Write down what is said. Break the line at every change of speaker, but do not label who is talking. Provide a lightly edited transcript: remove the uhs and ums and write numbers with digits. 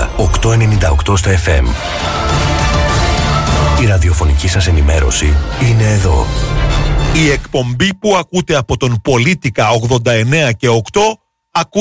898 στα FM. Η ραδιοφωνική σας ενημέρωση είναι εδώ.
Η εκπομπή που ακούτε από τον Πολίτικα 89 και 8